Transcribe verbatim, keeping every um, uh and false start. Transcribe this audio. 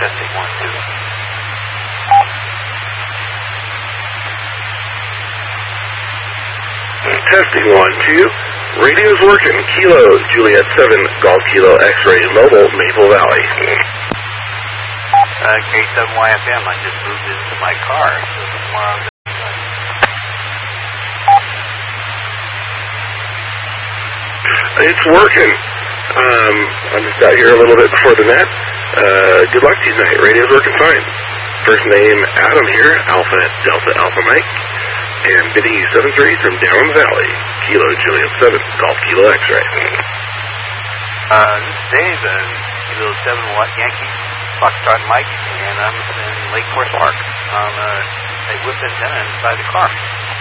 testing, one, two. Testing, one, two. Radio's working. Kilo, Juliet seven, Golf Kilo X-Ray, Mobile, Maple Valley. Uh, K seven Y F M, I just moved into my car, so tomorrow I'm It's working. Um, I'm just out here a little bit before the net. Uh, good luck to you tonight. Radio's working fine. First name, Adam here, Alpha Delta Alpha Mike. And bidding you seven three from down the valley. Kilo Juliet seven, Golf Kilo X-Ray. Uh, this is Dave, uh, Kilo seven Watt Yankee, Foxtrot Mike, and I'm in Lake Forest Park on uh, a whip antenna inside the car.